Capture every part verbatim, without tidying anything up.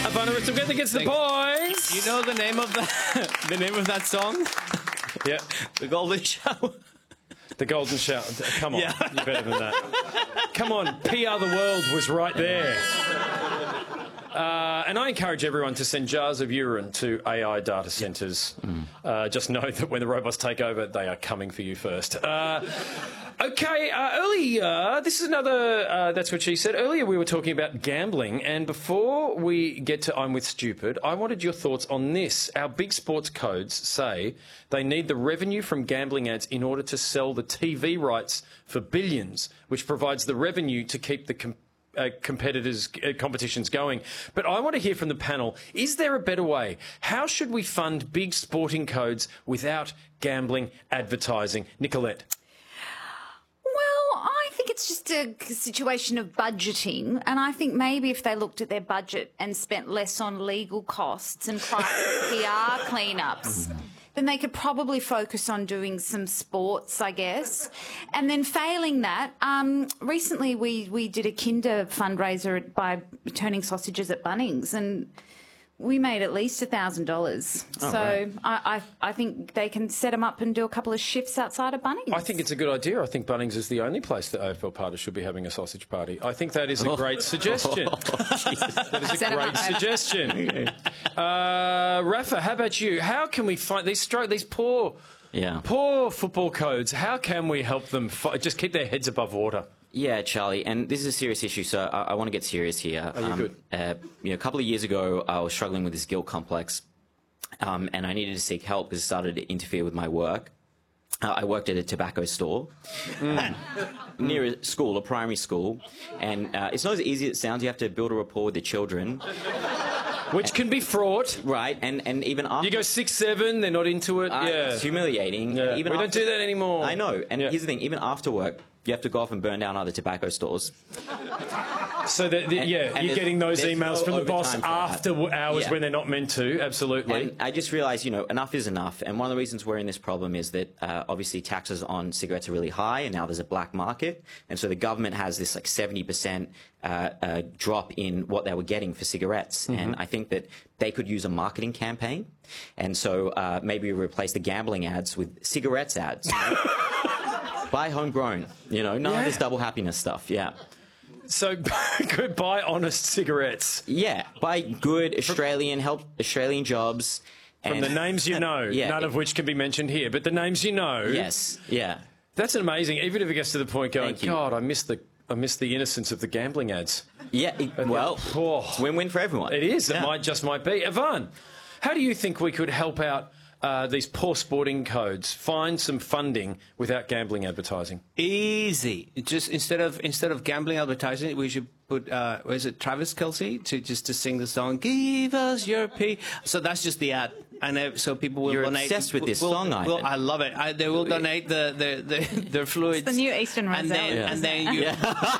Bunner together gets the points. You know the name of the the name of that song? Yeah, The Golden Shower. the Golden Shower. Come on, Yeah. you're better than that. Come on, P R the World was right there. Uh, and I encourage everyone to send jars of urine to A I data centres. Mm. Uh, just know that when the robots take over, they are coming for you first. Uh, okay, uh, earlier, this is another, uh, that's what she said. Earlier we were talking about gambling, and before we get to I'm with stupid, I wanted your thoughts on this. Our big sports codes say they need the revenue from gambling ads in order to sell the T V rights for billions, which provides the revenue to keep the com Uh, competitors, uh, competitions going. But I want to hear from the panel, is there a better way? How should we fund big sporting codes without gambling advertising? Nicolette. Well, I think it's just a situation of budgeting, and I think maybe if they looked at their budget and spent less on legal costs and private P R cleanups, then they could probably focus on doing some sports, I guess. And then failing that, um, recently we, we did a Kinder fundraiser by returning sausages at Bunnings, and we made at least one thousand dollars. Oh, so right. I, I, I think they can set them up and do a couple of shifts outside of Bunnings. I think it's a good idea. I think Bunnings is the only place that A F L parties should be having a sausage party. I think that is a great suggestion. That is a Set 'em great up, mate. suggestion. uh, Rafa, how about you? How can we find these stro these poor, Yeah. poor football codes? How can we help them fi just keep their heads above water? Yeah, Charlie, and this is a serious issue, so I, I want to get serious here. Oh, you're um, good. Uh, you know, a couple of years ago, I was struggling with this guilt complex, um, and I needed to seek help because it started to interfere with my work. Uh, I worked at a tobacco store Mm. near a school, a primary school, and uh, it's not as easy as it sounds. You have to build a rapport with the children, Which can be fraught. right? And and even after You go six, seven, they're not into it. uh, yeah. it's humiliating. Yeah. Even we don't after- do that anymore. I know, and Yeah. here's the thing: even after work, you have to go off and burn down other tobacco stores. So, that, that- And- yeah, and you're there's- getting those there's emails no from the boss overtime for that. after w- hours Yeah. when they're not meant to. Absolutely. And I just realised, you know, enough is enough. And one of the reasons we're in this problem is that uh, obviously taxes on cigarettes are really high, and now there's a black market. And so the government has this like seventy percent uh, uh, drop in what they were getting for cigarettes. Mm-hmm. And I think that they could use a marketing campaign. And so uh, maybe replace the gambling ads with cigarettes ads. You know? Buy homegrown, you know, none Yeah. of this double happiness stuff. Yeah. So, goodbye, honest cigarettes. Yeah. Buy good Australian, help Australian jobs. From and- the names you know, Yeah. none of which can be mentioned here, but the names you know. Yes. Yeah. That's amazing, even if it gets to the point going, Thank you. God, I miss the, I miss the innocence of the gambling ads. Yeah. It, well, Oh. it's win-win for everyone. It is. It Yeah. might just might be. Ivan, how do you think we could help out uh, these poor sporting codes find some funding without gambling advertising? Easy. Just instead of instead of gambling advertising, we should put uh, what is it, Travis Kelce to just to sing the song "Give Us Your P." So that's just the ad, and uh, so people will You're donate. obsessed with this will, song, will, Ivan. I love it. I, they will donate the the, the their fluids. the new Eastern and then, Rosé. and then you.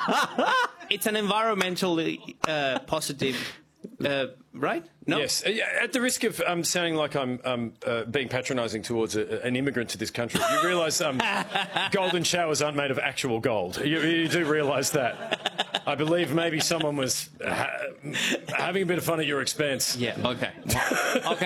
It's an environmentally uh, positive, uh, right? No. Yes. Uh, At the risk of um, sounding like I'm um, uh, being patronising towards a, an immigrant to this country, you realise um, golden showers aren't made of actual gold. You, you do realise that. I believe maybe someone was ha having a bit of fun at your expense. Yeah. Okay. Okay.